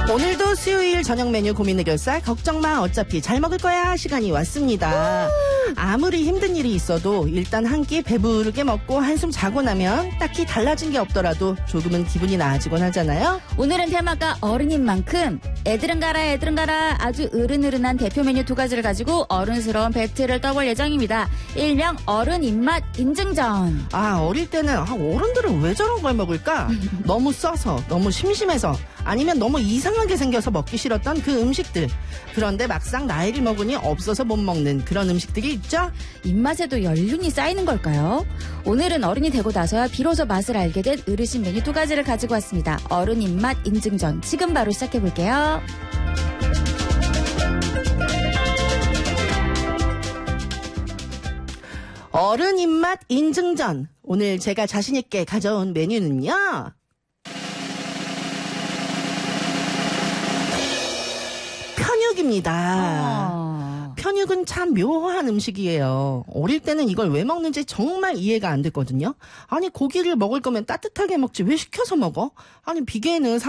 오늘도 수요일 저녁 메뉴 고민 해결사 걱정마 어차피 잘 먹을 거야 시간이 왔습니다. 아무리 힘든 일이 있어도 일단 한 끼 배부르게 먹고 한숨 자고 나면 딱히 달라진 게 없더라도 조금은 기분이 나아지곤 하잖아요. 오늘은 테마가 어른인 만큼 애들은 가라 아주 으른으른한 대표 메뉴 2가지를 가지고 어른스러운 배틀을 떠볼 예정입니다. 일명 어른 입맛 인증전. 어릴 때는 어른들은 왜 저런 걸 먹을까? 너무 써서, 너무 심심해서, 아니면 너무 이상하게 생겨서 먹기 싫었던 그 음식들. 그런데 막상 나이를 먹으니 없어서 못 먹는 그런 음식들이 있죠? 입맛에도 연륜이 쌓이는 걸까요? 오늘은 어른이 되고 나서야 비로소 맛을 알게 된 어르신 메뉴 2가지를 가지고 왔습니다. 어른 입맛 인증전. 지금 바로 시작해볼게요. 어른 입맛 인증전. 오늘 제가 자신있게 가져온 메뉴는요. 편육입니다. 편육은 참 묘한 음식이에요. 어릴 때는 이걸 왜 먹는지 정말 이해가 안 됐거든요. 아니 고기를 먹을 거면 따뜻하게 먹지 왜 식혀서 먹어? 아니 비계에는